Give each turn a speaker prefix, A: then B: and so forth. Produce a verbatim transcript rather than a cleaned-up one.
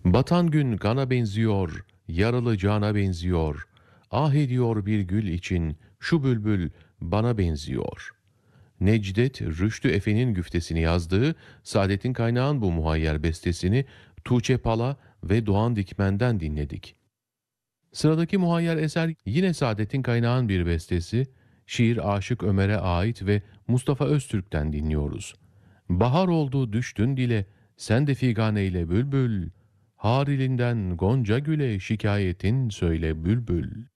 A: Batan gün kana benziyor, yaralı cana benziyor. Ah ediyor bir gül için, şu bülbül bana benziyor. Necdet Rüştü Efe'nin güftesini yazdığı Saadettin Kaynağ'ın bu muhayyer bestesini Tuğçe Pala ve Doğan Dikmen'den dinledik. Sıradaki muhayyer eser yine Saadettin Kaynağ'ın bir bestesi, şiir Aşık Ömer'e ait ve Mustafa Öztürk'ten dinliyoruz. Bahar oldu düştün dile, sen de figaneyle bülbül, harilinden gonca güle şikayetin söyle bülbül.